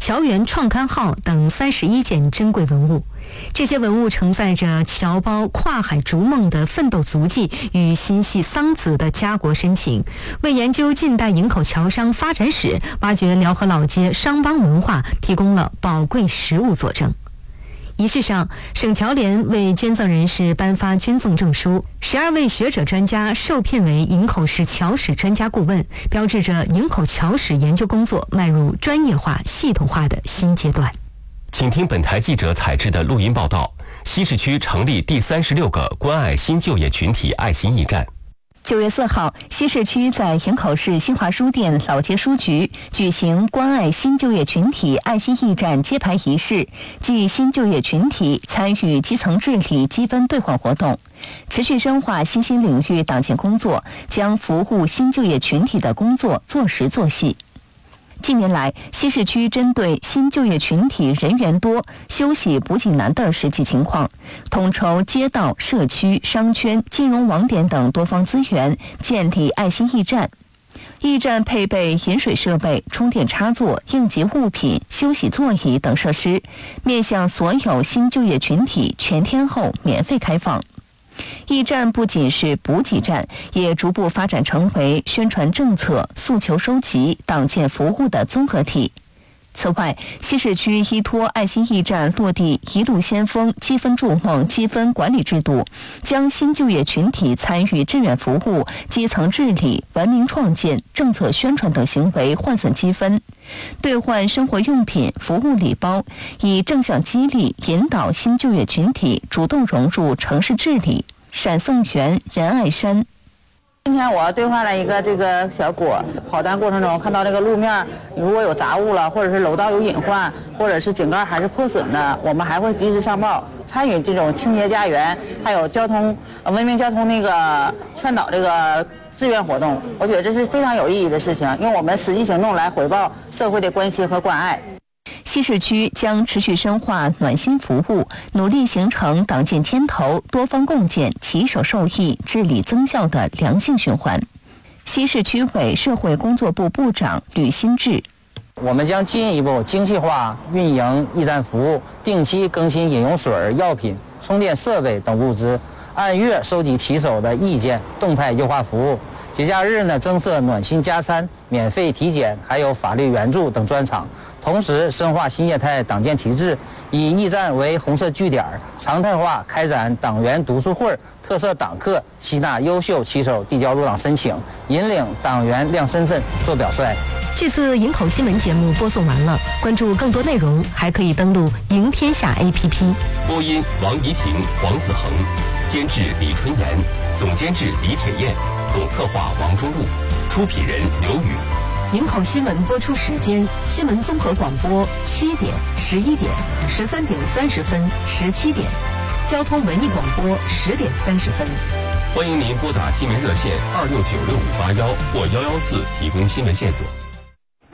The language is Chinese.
侨园创刊号等31件珍贵文物。这些文物承载着侨胞跨海逐梦的奋斗足迹与心系桑梓的家国深情，为研究近代营口侨商发展史、挖掘辽河老街商帮文化提供了宝贵实物佐证。仪式上，省侨联为捐赠人士颁发捐赠证书，12位学者专家受聘为营口市侨史专家顾问，标志着营口侨史研究工作迈入专业化、系统化的新阶段。 请听本台记者采制的录音报道：西市区成立第36个关爱新就业群体爱心驿站。 9月4号，西市区在营口市新华书店老街书局举行关爱新就业群体爱心驿站揭牌仪式暨新就业群体参与基层治理积分兑换活动，持续深化新兴领域党建工作，将服务新就业群体的工作做实做细。近年来，西市区针对新就业群体人员多、休息补给难的实际情况，统筹街道、社区、商圈、金融网点等多方资源，建立爱心驿站。驿站配备饮水设备、充电插座、应急物品、休息座椅等设施，面向所有新就业群体全天候免费开放。驿站不仅是补给站，也逐步发展成为宣传政策、诉求收集、党建服务的综合体。此外，西市区依托爱心驿站落地一路先锋积分筑梦积分管理制度，将新就业群体参与志愿服务、基层治理、文明创建、政策宣传等行为换算积分，兑换生活用品、服务礼包，以正向激励引导新就业群体主动融入城市治理。闪送员任爱山。 今天我兑换了一个这个小果，跑单过程中看到这个路面如果有杂物了，或者是楼道有隐患，或者是井盖还是破损的，我们还会及时上报。参与这种清洁家园，还有交通文明交通那个劝导这个志愿活动，我觉得这是非常有意义的事情，用我们实际行动来回报社会的关心和关爱。 西市区将持续深化暖心服务，努力形成党建牵头、多方共建、齐手受益、治理增效的良性循环。西市区委社会工作部部长吕新志： 我们将进一步精细化运营驿站服务，定期更新饮用水、药品、充电设备等物资，按月收集骑手的意见，动态优化服务。节假日呢，增设暖心加餐、免费体检，还有法律援助等专场。同时，深化新业态党建体制，以驿站为红色据点，常态化开展党员读书会、特色党课，吸纳优秀骑手递交入党申请，引领党员亮身份、做表率。 这次营口新闻节目播送完了，关注更多内容还可以登录赢天下 APP。 播音王怡婷、黄子恒，监制李春妍，总监制李铁燕，总策划王中路，出品人刘宇。 营口新闻播出时间：新闻综合广播7点、11点、13点30分、17点；交通文艺广播10点30分。 欢迎您拨打新闻热线2696-581或114提供新闻线索。